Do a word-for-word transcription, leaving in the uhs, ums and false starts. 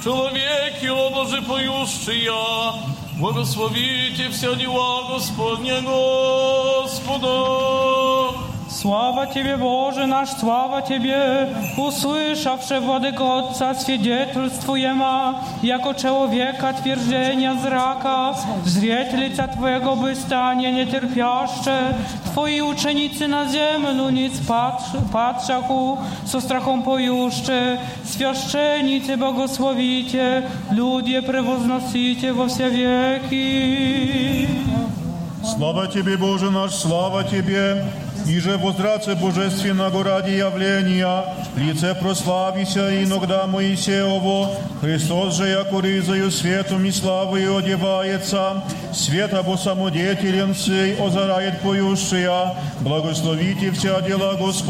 Человеки, о Боже, поющие, благословите все дела Господня Господа. Слава Тебе, Боже наш, слава Тебе, услышавши Владыко Отца, свидетельствуемо, яко человека тверждения зрака, зреть лица Твоего быстания нетерпяще, Твои ученицы на землю ниц падшаку, со страхом поюще, священницы богословите, люди превозносите во все веки. Слава Тебе, Боже наш, слава Тебе, иже возраце божественного ради явления, лице прославися иногда Моисеово, Христос же, яко ризою светом и славою одевается, свет обо самодетелен сей озарает поющая, благословите вся дела Господа.